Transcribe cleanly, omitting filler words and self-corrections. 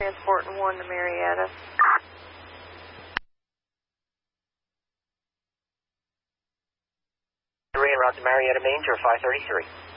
Transporting 1 to Marietta. Ray, route to Marietta, Maine, 0533.